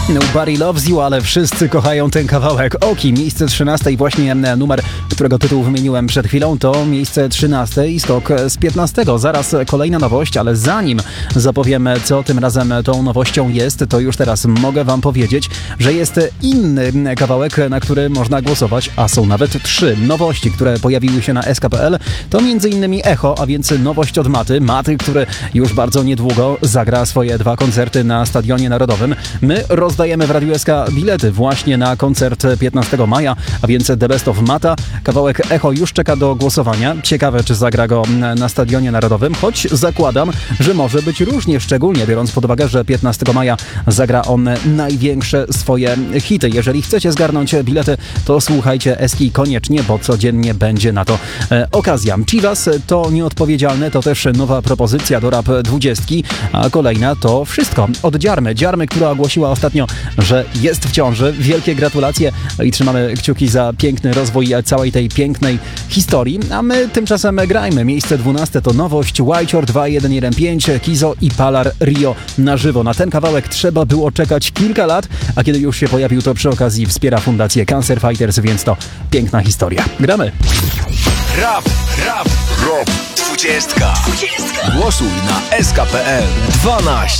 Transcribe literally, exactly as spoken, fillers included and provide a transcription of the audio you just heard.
Nobody Loves You, ale wszyscy kochają ten kawałek. Oki, miejsce trzynaste i właśnie numer, którego tytuł wymieniłem przed chwilą, to miejsce trzynaste i skok z piętnastego. Zaraz kolejna nowość, ale zanim zapowiemy, co tym razem tą nowością jest, to już teraz mogę wam powiedzieć, że jest inny kawałek, na który można głosować, a są nawet trzy nowości, które pojawiły się na S K P L. To między innymi Echo, a więc nowość od Maty. Maty, który już bardzo niedługo zagra swoje dwa koncerty na Stadionie Narodowym. My rozdajemy w Radiu S K bilety właśnie na koncert piętnastego maja, a więc The Best of Mata. Kawałek Echo już czeka do głosowania. Ciekawe, czy zagra go na Stadionie Narodowym, choć zakładam, że może być różnie, szczególnie biorąc pod uwagę, że piętnastego maja zagra on największe swoje hity. Jeżeli chcecie zgarnąć bilety, to słuchajcie Eski koniecznie, bo codziennie będzie na to e, okazja. Chivas to nieodpowiedzialne, to też nowa propozycja do Rap dwudziestki, a kolejna to Wszystko od Dziarmy. Dziarmy, która ogłosiła ostatnio, że jest w ciąży. Wielkie gratulacje i trzymamy kciuki za piękny rozwój całej tej pięknej historii. A my tymczasem grajmy. Miejsce dwunaste to nowość Whitehor dwa jeden jeden pięć, Kizo i Palar Rio na żywo. Na ten kawałek trzeba było czekać kilka lat, a kiedy już się pojawił, to przy okazji wspiera fundację Cancer Fighters, więc to piękna historia. Gramy! Rap, rap, rap. Dwudziestka. Dwudziestka. Głosuj na S K P L dwanaście.